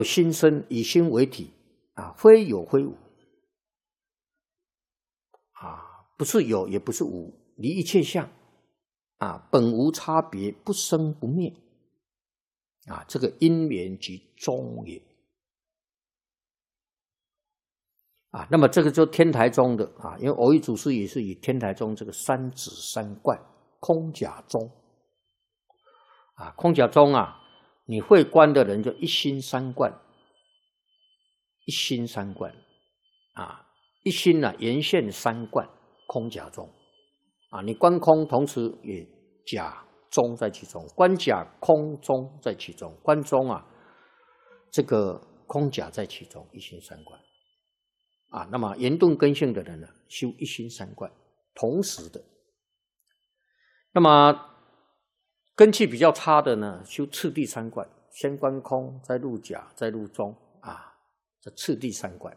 心生，以心为体啊，非有非无啊，不是有也不是无，离一切相啊，本无差别，不生不灭啊，这个因缘即中也啊。那么这个就天台宗的啊，因为蕅益祖师也是以天台宗这个三指三观空假中啊，空假中啊。你会观的人就一心三观，一心三观啊，一心啊沿线三观，空假中啊，你观空同时也假中在其中，观假空中在其中，观中啊这个空假在其中，一心三观啊。那么圆顿根性的人呢，修一心三观，同时的。那么根气比较差的呢，修次第三观，先观空，再入假，再入中啊，这次第三观。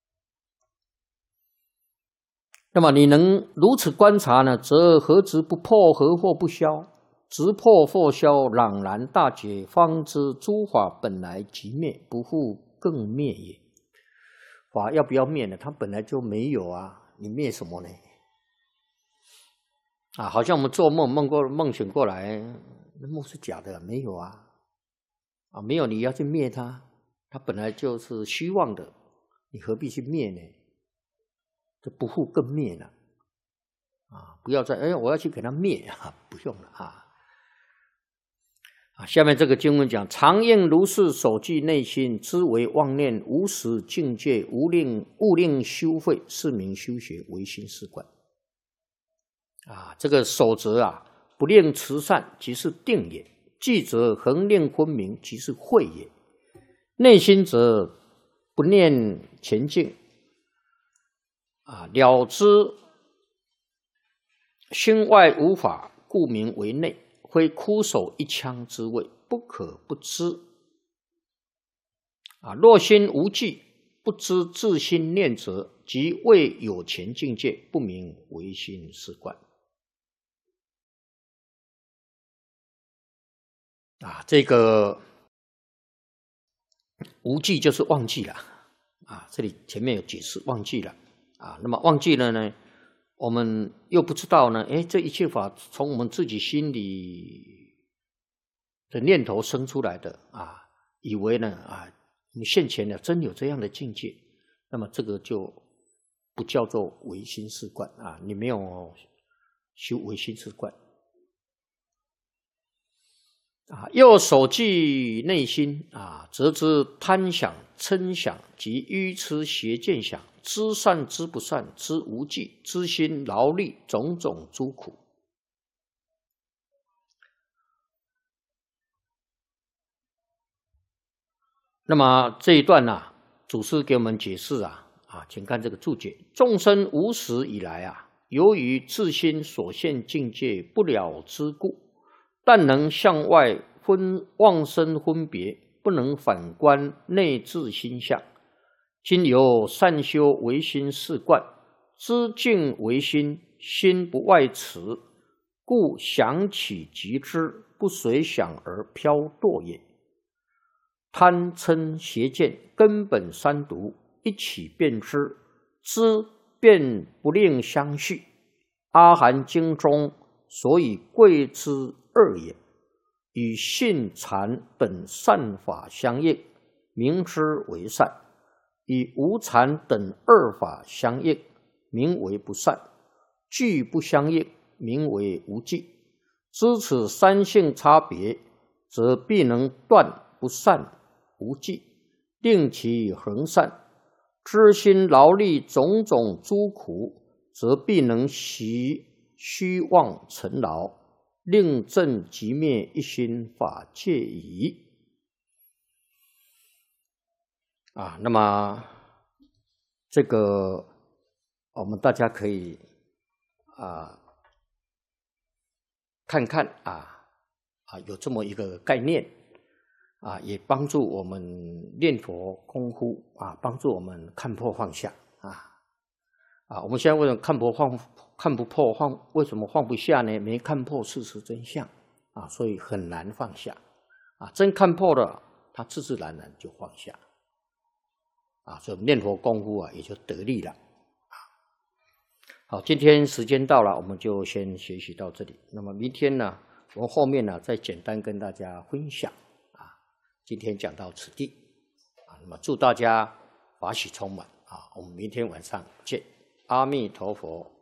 那么你能如此观察呢，则何执不破，何惑不消？直破惑消，朗然大解，方知诸法本来即灭，不复更灭也。法要不要灭呢？它本来就没有啊，你灭什么呢？啊，好像我们做梦梦醒过来，那梦是假的，没有啊，啊，没有你要去灭它，它本来就是虚妄的，你何必去灭呢？这不复更灭了，啊，不要再我要去给它灭啊，不用了啊。啊，下面这个经文讲：常应如是守记内心，知为妄念，无始境界，勿令修废，是名修学唯心是观。啊，这个守则啊，不令慈善，即是定也；记则恒令昏明，即是慧也。内心则不念前进，啊，了知心外无法，故名为内，非枯守一腔之谓，不可不知。啊，若心无记，不知自心念者，即未有前境界，不名唯心是观。啊，这个无记就是忘记了啊，这里前面有解释忘记了啊，那么忘记了呢，我们又不知道呢，这一切法从我们自己心里的念头生出来的啊，以为呢啊，你现前呢真有这样的境界，那么这个就不叫做唯心是观啊，你没有修唯心是观。啊，又守记内心啊，则知贪想、嗔想及愚痴邪见想，知善知不善，知无记，知心劳力种种诸苦。那么这一段呢，祖师给我们解释啊，请看这个注解：众生无始以来啊，由于自心所现境界不了之故，但能向外妄生分别，不能反观内自心相。今由善修唯心是观，知境为心，心不外持，故想起即知，不随想而飘堕也。贪嗔邪见根本三毒，一起辨知，知便不令相续。阿含经中所以贵之二也，与信禅等善法相应，名之为善；与无禅等二法相应，名为不善。俱不相应，名为无记。知此三性差别，则必能断不善无记，令其恒善。知心劳力种种诸苦，则必能习虚妄尘劳，令正即灭一心法界矣。那么这个我们大家可以看看有这么一个概念也帮助我们念佛功夫帮助我们看破放下我们现在为什么看不破为什么放不下呢？没看破事实真相所以很难放下真看破了， 他自自然然就放下，所以念佛功夫也就得力了。好，今天时间到了，我们就先学习到这里。那么明天呢，我们后面呢再简单跟大家分享今天讲到此地那么祝大家法喜充满我们明天晚上见，阿弥陀佛。